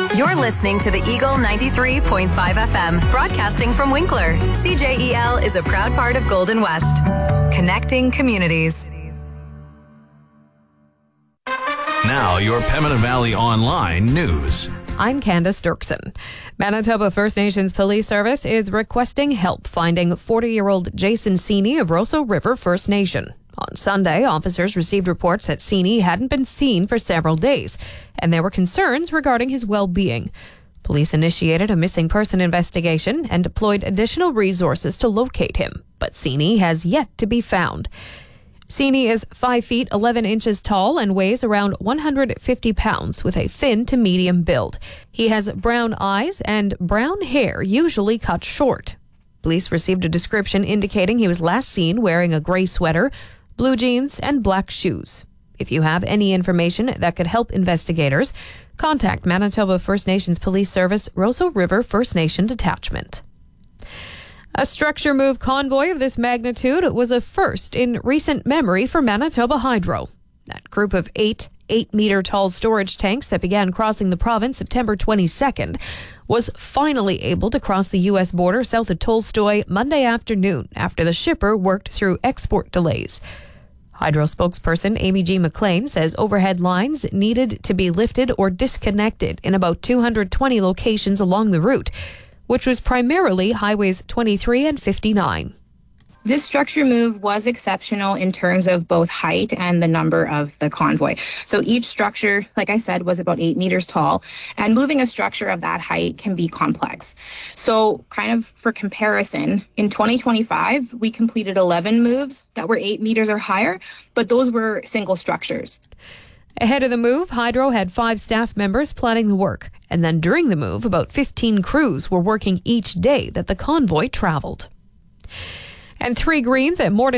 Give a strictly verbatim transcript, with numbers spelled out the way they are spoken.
You're listening to the Eagle ninety-three point five F M, broadcasting from Winkler. C J E L is a proud part of Golden West, connecting communities. Now, your Pembina Valley Online news. I'm Candace Dirksen. Manitoba First Nations Police Service is requesting help finding forty-year-old Jason Seeney of Roseau River First Nation. On Sunday, officers received reports that Seeney hadn't been seen for several days, and there were concerns regarding his well-being. Police initiated a missing person investigation and deployed additional resources to locate him, but Seeney has yet to be found. Seeney is five feet eleven inches tall and weighs around one hundred fifty pounds with a thin to medium build. He has brown eyes and brown hair, usually cut short. Police received a description indicating he was last seen wearing a gray sweater, blue jeans, and black shoes. If you have any information that could help investigators, contact Manitoba First Nations Police Service, Roseau River First Nation Detachment. A structure move convoy of this magnitude was a first in recent memory for Manitoba Hydro. That group of eight eight-meter-tall storage tanks that began crossing the province September twenty-second was finally able to cross the U S border south of Tolstoy Monday afternoon after the shipper worked through export delays. Hydro spokesperson Amy G. McLean says overhead lines needed to be lifted or disconnected in about two hundred twenty locations along the route, which was primarily highways twenty-three and fifty-nine. This structure move was exceptional in terms of both height and the number of the convoy. So each structure, like I said, was about eight meters tall, and moving a structure of that height can be complex. So kind of for comparison, in twenty twenty-five, we completed eleven moves that were eight meters or higher, but those were single structures. Ahead of the move, Hydro had five staff members planning the work, and then during the move, about fifteen crews were working each day that the convoy traveled. And three Greens at Morden